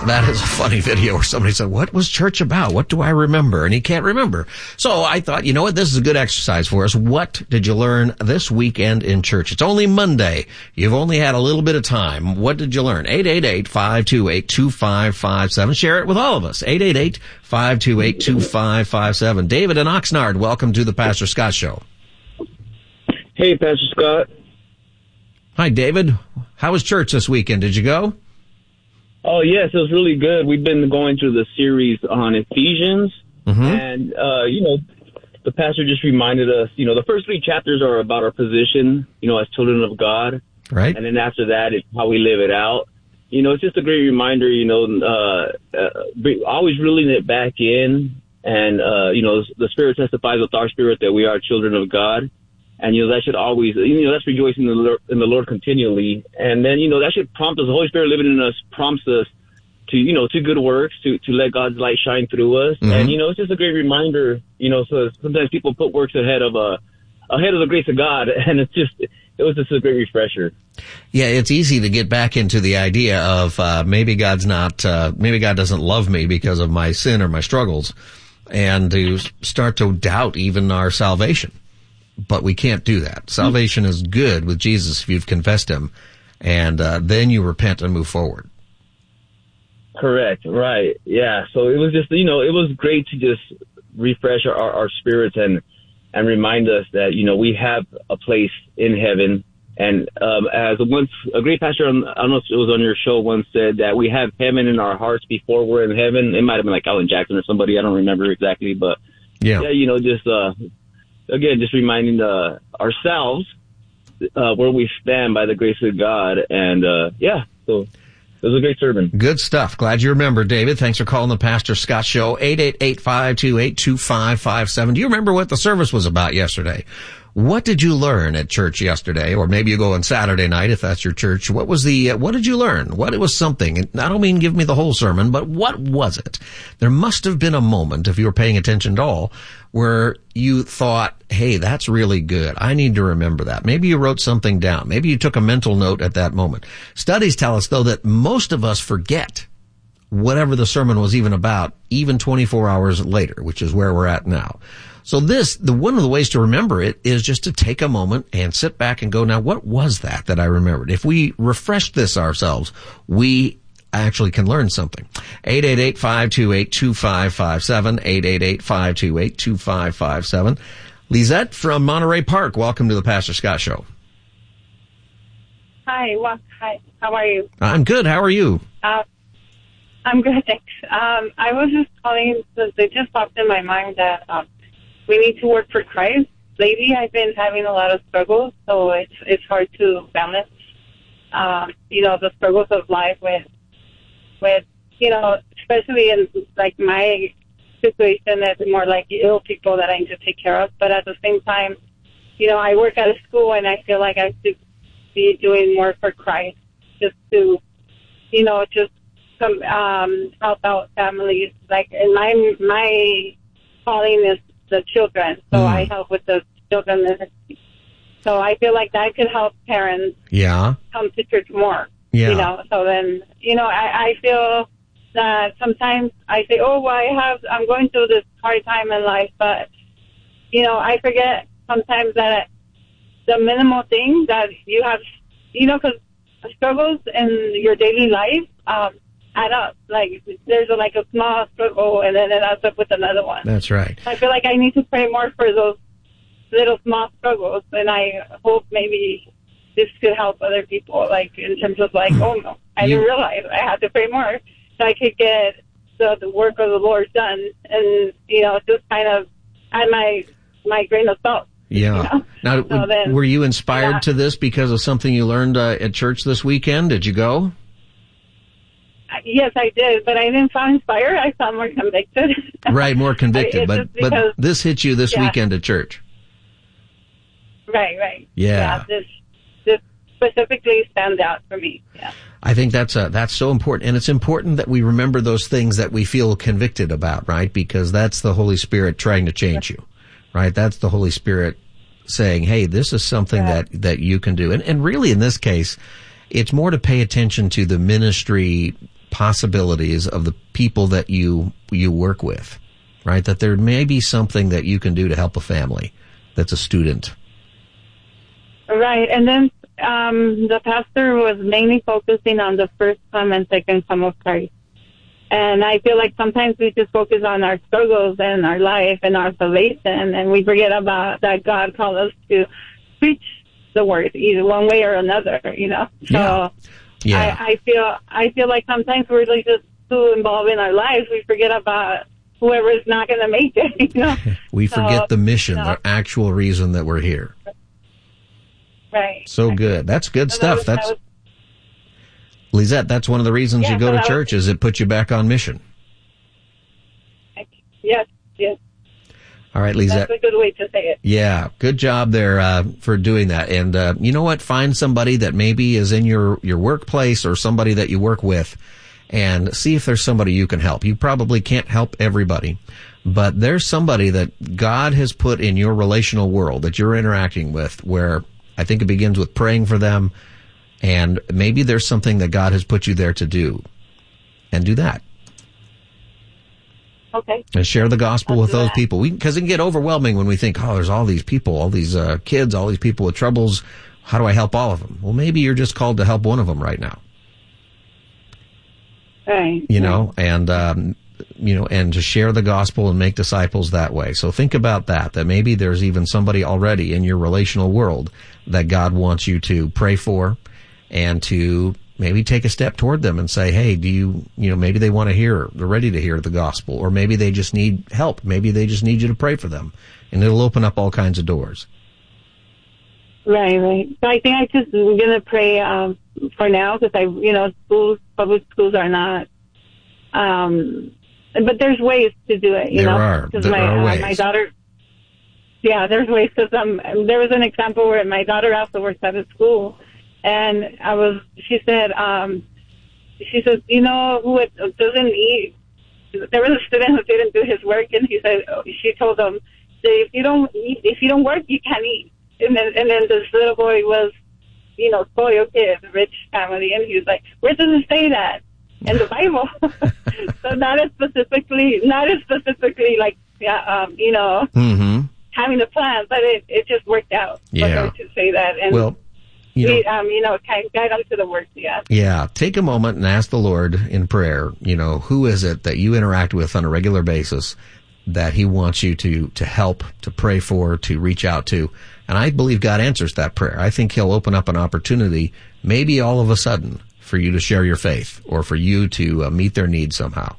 That is a funny video where somebody said, what was church about? What do I remember? And he can't remember. So I thought, you know what? This is a good exercise for us. What did you learn this weekend in church? It's only Monday. You've only had a little bit of time. What did you learn? 888-528-2557. Share it with all of us. 888-528-2557. David in Oxnard, welcome to the Pastor Scott Show. Hey, Pastor Scott. Hi, David. How was church this weekend? Did you go? Oh, yes, it was really good. We've been going through the series on Ephesians, and, the pastor just reminded us, the first 3 chapters are about our position, as children of God. Right. And then after that, it's how we live it out. It's just a great reminder, always reeling it back in. And, the Spirit testifies with our spirit that we are children of God. And, that should always, let's rejoice in the Lord continually. And then, that should prompt us. The Holy Spirit living in us prompts us to, to good works, to let God's light shine through us. And, it's just a great reminder, so sometimes people put works ahead of the grace of God. And it was just a great refresher. Yeah, it's easy to get back into the idea of, maybe God doesn't love me because of my sin or my struggles, and to start to doubt even our salvation. But we can't do that. Salvation is good with Jesus if you've confessed him, and then you repent and move forward. Correct. Right. Yeah. So it was just, it was great to just refresh our spirits and remind us that, we have a place in heaven. And as a great pastor, I don't know if it was on your show, once said that we have heaven in our hearts before we're in heaven. It might have been like Alan Jackson or somebody. I don't remember exactly. But, again, just reminding ourselves where we stand by the grace of God. And, so it was a great sermon. Good stuff. Glad you remember, David. Thanks for calling the Pastor Scott Show. 888-528-2557. Do you remember what the service was about yesterday? What did you learn at church yesterday? Or maybe you go on Saturday night if that's your church. What did you learn? What was something? And I don't mean give me the whole sermon, but what was it? There must have been a moment, if you were paying attention at all, where you thought, hey, that's really good. I need to remember that. Maybe you wrote something down. Maybe you took a mental note at that moment. Studies tell us, though, that most of us forget whatever the sermon was even about, even 24 hours later, which is where we're at now. So one of the ways to remember it is just to take a moment and sit back and go, now, what was that I remembered? If we refresh this ourselves, we actually can learn something. 888-528-2557, 888-528-2557. Lisette from Monterey Park, welcome to the Pastor Scott Show. Hi, how are you? I'm good, how are you? I'm good, thanks. I was just calling because it just popped in my mind that we need to work for Christ. Lately, I've been having a lot of struggles, so it's hard to balance, the struggles of life with, especially in, like, my situation is more like ill people that I need to take care of. But at the same time, I work at a school, and I feel like I should be doing more for Christ just to, help out families. Like, and my calling is the children, so I help with the children. So I feel like that could help parents come to church more. So then, I feel that sometimes I say, I'm going through this hard time in life, but, I forget sometimes that the minimal thing that you have, because struggles in your daily life, add up. Like, there's a small struggle, and then it adds up with another one. That's right. I feel like I need to pray more for those little small struggles, and I hope maybe this could help other people, like, in terms of, like, oh, no, I didn't realize I had to pray more so I could get the work of the Lord done, and, just kind of add my grain of salt. Yeah. Now, were you inspired to this because of something you learned at church this weekend? Did you go? Yes, I did, but I didn't sound inspired. I sound more convicted. Right, more convicted. But this hit you this weekend at church. Right. Yeah. This specifically stands out for me. Yeah. I think that's so important, and it's important that we remember those things that we feel convicted about, right? Because that's the Holy Spirit trying to change you, right? That's the Holy Spirit saying, hey, this is something that you can do. And really, in this case, it's more to pay attention to the ministry possibilities of the people that you work with, right? That there may be something that you can do to help a family that's a student. Right. And then the pastor was mainly focusing on the first come and second come of Christ. And I feel like sometimes we just focus on our struggles and our life and our salvation, and we forget about that God called us to preach the word, either one way or another, you know. So yeah. I feel like sometimes we're like just too involved in our lives, we forget about whoever is not going to make it, you know. We forget the mission, the actual reason that we're here. Right. So good. That's good stuff. Lisette, that's one of the reasons you go to church, is it puts you back on mission. Yes. All right, Lisette. That's a good way to say it. Yeah, good job there for doing that. And you know what? Find somebody that maybe is in your workplace or somebody that you work with, and see if there's somebody you can help. You probably can't help everybody, but there's somebody that God has put in your relational world that you're interacting with, where I think it begins with praying for them. And maybe there's something that God has put you there to do, and do that. Okay. And share the gospel with those people. Because it can get overwhelming when we think, oh, there's all these people, all these kids, all these people with troubles. How do I help all of them? Well, maybe you're just called to help one of them right now. Right. You know, and and to share the gospel and make disciples that way. So think about that maybe there's even somebody already in your relational world that God wants you to pray for, and to maybe take a step toward them and say, hey, maybe they want to hear, they're ready to hear the gospel, or maybe they just need help. Maybe they just need you to pray for them, and it'll open up all kinds of doors. Right. So I think we're going to pray for now, because public schools are not, but there's ways to do it, There are ways. My daughter, there's ways, because there was an example where my daughter also works at a school. And she said, you know, who doesn't eat? There was a student who didn't do his work, and she told him, if you don't work, you can't eat. And then this little boy was, spoiled kid, rich family, and he was like, where does it say that in the Bible? So not as specifically like, mm-hmm. having a plan, but it just worked out for her to say that. And guide them to the word, Yeah, take a moment and ask the Lord in prayer, who is it that you interact with on a regular basis that he wants you to help, to pray for, to reach out to. And I believe God answers that prayer. I think he'll open up an opportunity, maybe all of a sudden, for you to share your faith, or for you to meet their needs somehow.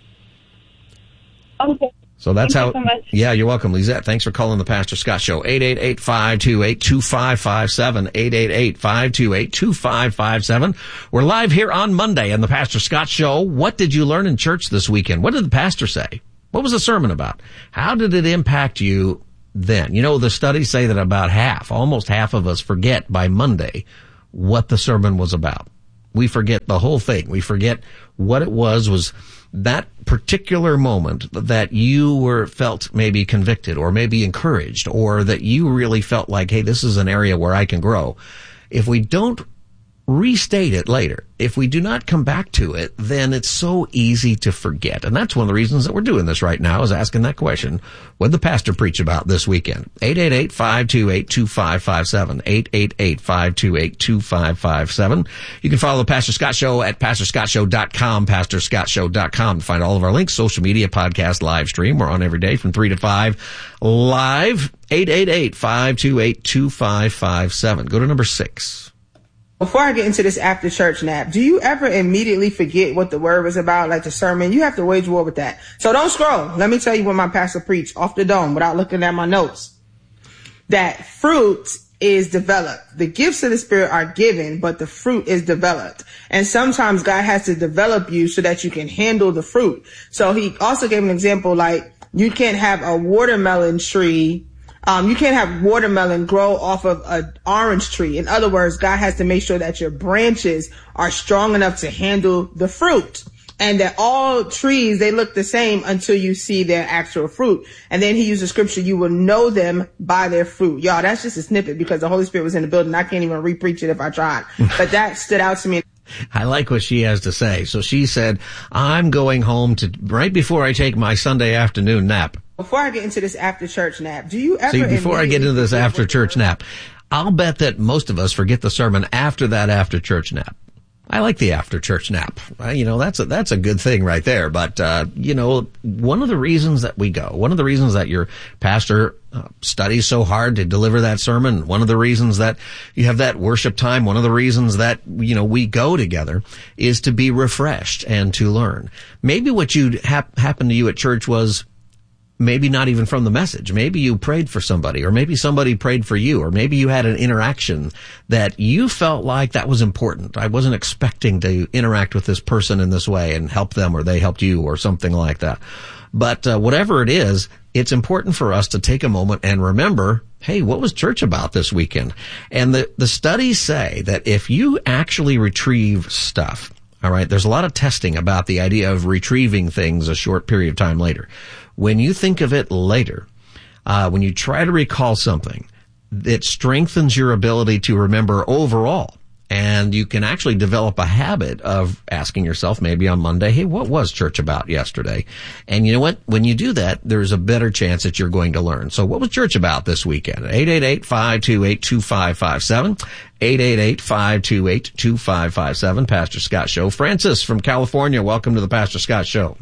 Okay. So that's Thank you so much. Yeah, you're welcome, Lisette. Thanks for calling the Pastor Scott Show. 888-528-2557. 888-528-2557. We're live here on Monday on the Pastor Scott Show. What did you learn in church this weekend? What did the pastor say? What was the sermon about? How did it impact you then? The studies say that almost half of us forget by Monday what the sermon was about. We forget the whole thing. We forget what it was that particular moment that you felt maybe convicted, or maybe encouraged, or that you really felt like, hey, this is an area where I can grow. If we don't restate it later, if we do not come back to it, then it's so easy to forget. And that's one of the reasons that we're doing this right now, is asking that question. What did the pastor preach about this weekend? 888-528-2557. 888-528-2557. You can follow the Pastor Scott Show at pastorscottshow.com, pastorscottshow.com, to find all of our links, social media, podcast, live stream. We're on every day from 3 to 5 live. 888-528-2557. Go to number 6. Before I get into this after church nap, do you ever immediately forget what the word was about, like the sermon? You have to wage war with that. So don't scroll. Let me tell you what my pastor preached off the dome without looking at my notes. That fruit is developed. The gifts of the Spirit are given, but the fruit is developed. And sometimes God has to develop you so that you can handle the fruit. So he also gave an example, like you can't have a watermelon tree. You can't have watermelon grow off of an orange tree. In other words, God has to make sure that your branches are strong enough to handle the fruit, and that all trees, they look the same until you see their actual fruit. And then he used the scripture, you will know them by their fruit. Y'all, that's just a snippet because the Holy Spirit was in the building. I can't even re-preach it if I tried, but that stood out to me. I like what she has to say. So she said, I'm going home right before I take my Sunday afternoon nap. Before I get into this after church nap, do you ever... See, before I get into this after church nap, I'll bet that most of us forget the sermon after that after church nap. I like the after church nap. That's a good thing right there. But, one of the reasons that we go, one of the reasons that your pastor studies so hard to deliver that sermon, one of the reasons that you have that worship time, one of the reasons that, we go together is to be refreshed and to learn. Maybe what happened to you at church was maybe not even from the message. Maybe you prayed for somebody, or maybe somebody prayed for you, or maybe you had an interaction that you felt like that was important. I wasn't expecting to interact with this person in this way and help them, or they helped you, or something like that. But whatever it is, it's important for us to take a moment and remember, hey, what was church about this weekend? And the studies say that if you actually retrieve stuff, all right, there's a lot of testing about the idea of retrieving things a short period of time later. When you think of it later, when you try to recall something, it strengthens your ability to remember overall. And you can actually develop a habit of asking yourself maybe on Monday, hey, what was church about yesterday? And you know what? When you do that, there's a better chance that you're going to learn. So what was church about this weekend? 888-528-2557. 888-528-2557. Pastor Scott Show. Francis from California, welcome to the Pastor Scott Show.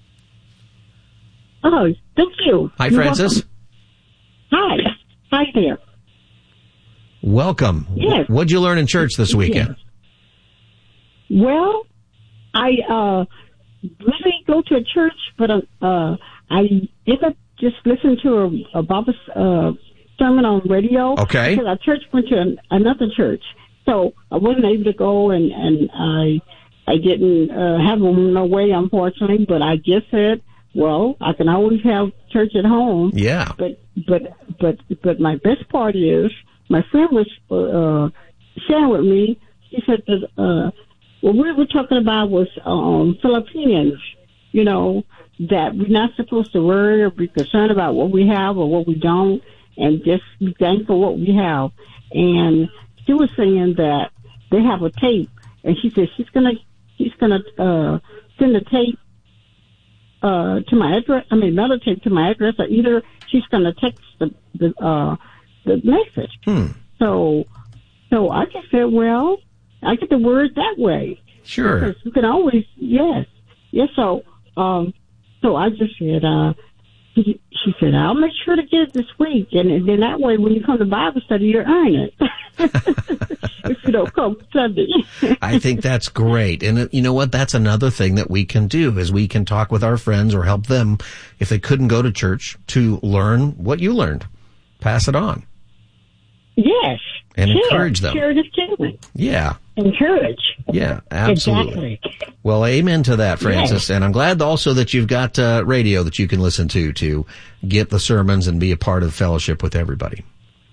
Oh, thank you. Hi, Francis. Hi. Hi there. Welcome. Yes. What'd you learn in church this weekend? Yes. Well, I really go to a church, but I ended up just listening to a Bible sermon on radio. Okay. Because our church went to another church, so I wasn't able to go, and I didn't have no way, unfortunately. But I just said, well, I can always have church at home. Yeah. But my best part is, my friend was sharing with me. She said that what we were talking about was Philippines. That we're not supposed to worry or be concerned about what we have or what we don't, and just be thankful for what we have. And she was saying that they have a tape, and she said she's gonna send a tape to my address. I mean, another tape to my address, or either she's gonna text the message. So I just said, well, I get the word that way. Sure. Because you can always, yes. So I just said, she said, I'll make sure to get it this week. And then that way, when you come to Bible study, you earn it. If you don't come Sunday. I think that's great. And you know what? That's another thing that we can do, is we can talk with our friends or help them, if they couldn't go to church, to learn what you learned. Pass it on. Yes. And encourage them. Share it is caring. Yeah. Encourage. Yeah, absolutely. Exactly. Well, amen to that, Francis. Yes. And I'm glad also that you've got radio that you can listen to get the sermons and be a part of fellowship with everybody.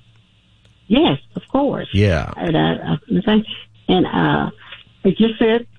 Yes, of course. Yeah. And I just said,